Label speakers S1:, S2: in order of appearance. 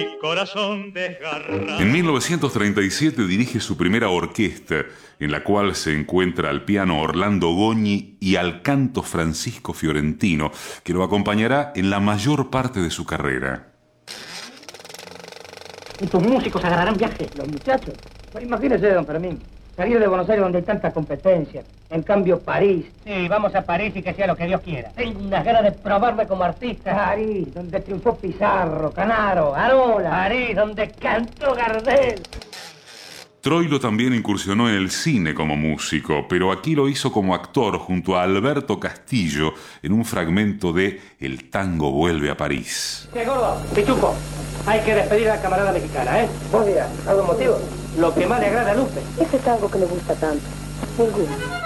S1: Corazón desgarrado.
S2: En 1937 dirige su primera orquesta, en la cual se encuentra al piano Orlando Goñi y al canto Francisco Fiorentino, que lo acompañará en la mayor parte de su carrera.
S3: ¿Y tus músicos agarrarán viaje, los muchachos? Pues imagínese, don Fermín, salir de Buenos Aires donde hay tanta competencia. En cambio, París. Sí, vamos a París y que sea lo que Dios quiera. Tengo unas ganas de probarme como artista. París, donde triunfó Pizarro, Canaro, Arola. París, donde cantó Gardel.
S2: Troilo también incursionó en el cine como músico, pero aquí lo hizo como actor junto a Alberto Castillo en un fragmento de El tango vuelve a París.
S3: ¡Qué gordo! ¡Pichuco! Hay que despedir a la camarada mexicana, ¿eh? Vos dirás, ¿algún motivo? Lo que más le agrada a Lupe.
S4: Ese tango que me gusta tanto. Ninguno.